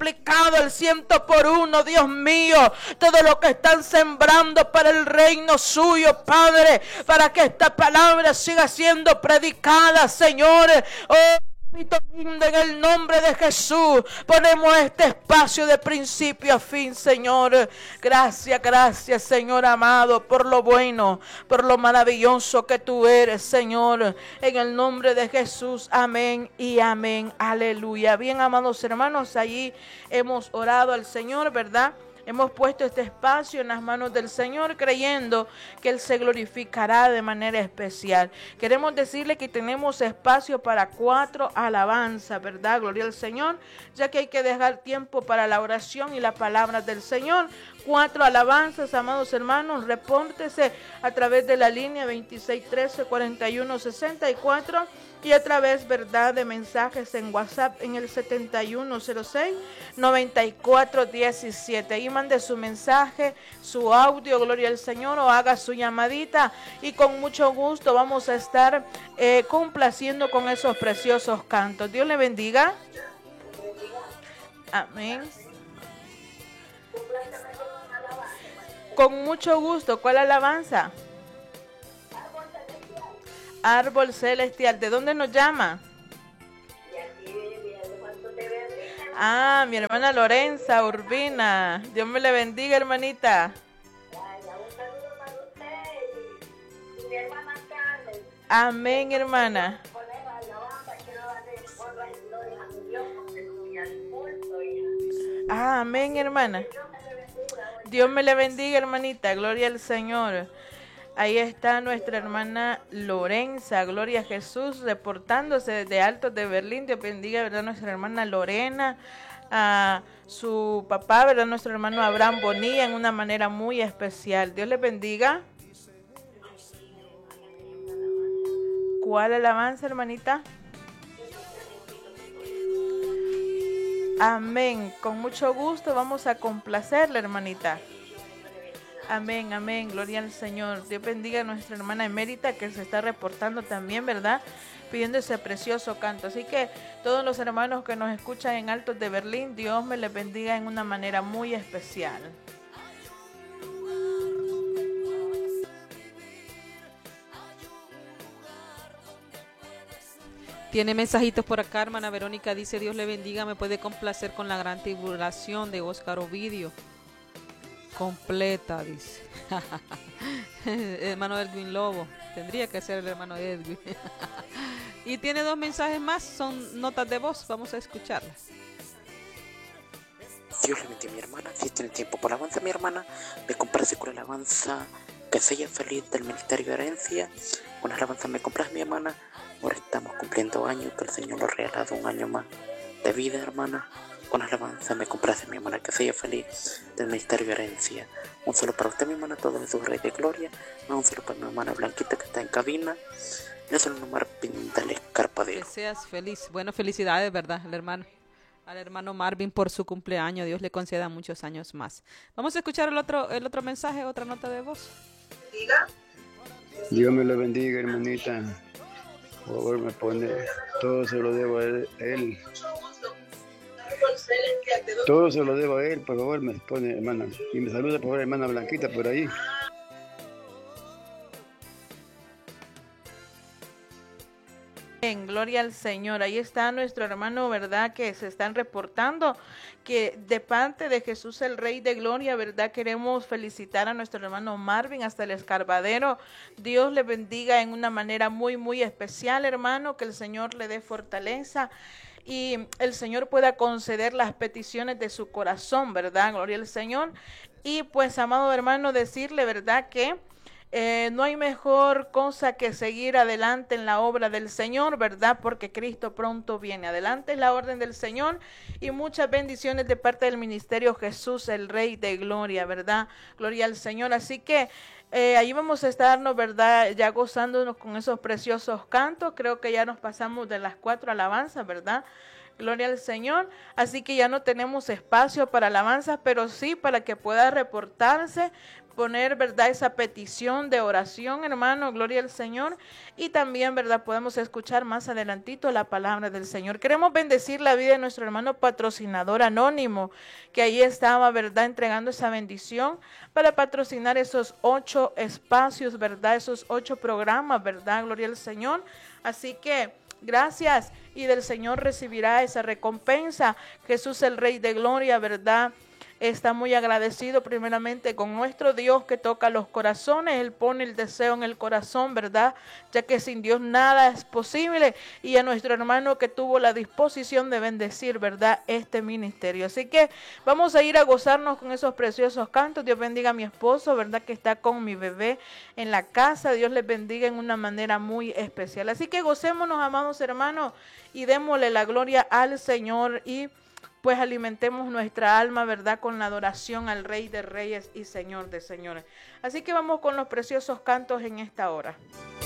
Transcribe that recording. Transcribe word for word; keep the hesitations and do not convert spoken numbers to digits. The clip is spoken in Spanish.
multiplicado el ciento por uno, Dios mío, todo lo que están sembrando para el reino suyo, Padre, para que esta palabra siga siendo predicada, Señor. Oh, en el nombre de Jesús ponemos este espacio de principio a fin, Señor. Gracias, gracias, Señor amado, por lo bueno, por lo maravilloso que tú eres, Señor. En el nombre de Jesús, amén y amén. Aleluya. Bien, amados hermanos, allí hemos orado al Señor, ¿verdad? Hemos puesto este espacio en las manos del Señor, creyendo que Él se glorificará de manera especial. Queremos decirle que tenemos espacio para cuatro alabanzas, ¿verdad? Gloria al Señor, ya que hay que dejar tiempo para la oración y la palabra del Señor. Cuatro alabanzas, amados hermanos, repórtese a través de la línea veintiséis trece cuarenta y uno sesenta y cuatro y a través, ¿verdad?, de mensajes en WhatsApp en el setenta y uno cero seis noventa y cuatro diecisiete. Ahí mande su mensaje, su audio, gloria al Señor, o haga su llamadita y con mucho gusto vamos a estar eh, complaciendo con esos preciosos cantos. Dios le bendiga. Amén. Con mucho gusto. ¿Cuál alabanza? Árbol celestial. ¿De dónde nos llama? Ah, mi hermana Lorenza Urbina. Dios me le bendiga, hermanita. Amén, hermana. Ah, amén, hermana. Dios me le bendiga, hermanita. Gloria al Señor. Ahí está nuestra hermana Lorenza, gloria a Jesús, reportándose desde Altos de Berlín. Dios bendiga, ¿verdad?, nuestra hermana Lorena, a su papá, ¿verdad?, nuestro hermano Abraham Bonilla, en una manera muy especial. Dios les bendiga. ¿Cuál alabanza, hermanita? Amén. Con mucho gusto vamos a complacerle, hermanita. Amén, amén, gloria al Señor. Dios bendiga a nuestra hermana Emérita, que se está reportando también, ¿verdad?, pidiendo ese precioso canto. Así que todos los hermanos que nos escuchan en Altos de Berlín, Dios me les bendiga en una manera muy especial. Tiene mensajitos por acá, hermana Verónica, dice: Dios le bendiga, me puede complacer con la gran tribulación de Oscar Ovidio. Completa, dice. Hermano Edwin Lobo, tendría que ser el hermano Edwin. Y tiene dos mensajes más, son notas de voz, vamos a escucharlas. Dios le bendiga, mi hermana. Si tiene tiempo por alabanza, mi hermana, me complace con la alabanza Que sea feliz del Ministerio de Herencia. Con la alabanza me complace, mi hermana. Ahora estamos cumpliendo años, que el Señor nos ha regalado un año más de vida, hermana. Con la alabanza me complace, mi hermana, Que sea feliz del Ministerio de Herencia. Un saludo para usted, mi hermana, todo Jesús Rey de Gloria. Un saludo para mi hermana Blanquita, que está en cabina. Yo soy un Marvin del Escarpadero. Que seas feliz. Bueno, felicidades, ¿verdad? Al hermano, al hermano Marvin por su cumpleaños. Dios le conceda muchos años más. Vamos a escuchar el otro, el otro mensaje, otra nota de voz. Diga. Dios me lo bendiga, hermanita. Por favor, me pone, todo se lo debo a él. Todo se lo debo a él, por favor, me pone, hermana. Y me saluda, por favor, hermana Blanquita, por ahí. En gloria al Señor. Ahí está nuestro hermano, ¿verdad?, que se están reportando que de parte de Jesús el Rey de Gloria, ¿verdad?, queremos felicitar a nuestro hermano Marvin hasta el Escarbadero. Dios le bendiga en una manera muy, muy especial, hermano, que el Señor le dé fortaleza y el Señor pueda conceder las peticiones de su corazón, ¿verdad? Gloria al Señor. Y pues, amado hermano, decirle, ¿verdad?, que Eh, no hay mejor cosa que seguir adelante en la obra del Señor, ¿verdad? Porque Cristo pronto viene. Adelante es la orden del Señor y muchas bendiciones de parte del ministerio Jesús, el Rey de Gloria, ¿verdad? Gloria al Señor. Así que eh, ahí vamos a estarnos, ¿verdad?, ya gozándonos con esos preciosos cantos. Creo que ya nos pasamos de las cuatro alabanzas, ¿verdad? Gloria al Señor. Así que ya no tenemos espacio para alabanzas, pero sí para que pueda reportarse poner, ¿verdad?, esa petición de oración, hermano, gloria al Señor, y también, ¿verdad?, podemos escuchar más adelantito la palabra del Señor. Queremos bendecir la vida de nuestro hermano patrocinador anónimo, que ahí estaba, ¿verdad?, entregando esa bendición para patrocinar esos ocho espacios, ¿verdad?, esos ocho programas, ¿verdad?, gloria al Señor. Así que gracias, y del Señor recibirá esa recompensa. Jesús, el Rey de Gloria, ¿verdad?, está muy agradecido primeramente con nuestro Dios que toca los corazones. Él pone el deseo en el corazón, ¿verdad?, ya que sin Dios nada es posible, y a nuestro hermano que tuvo la disposición de bendecir, ¿verdad?, este ministerio. Así que vamos a ir a gozarnos con esos preciosos cantos. Dios bendiga a mi esposo, ¿verdad?, que está con mi bebé en la casa. Dios les bendiga en una manera muy especial. Así que gocémonos, amados hermanos, y démosle la gloria al Señor, y pues alimentemos nuestra alma, ¿verdad?, con la adoración al Rey de Reyes y Señor de Señores. Así que vamos con los preciosos cantos en esta hora.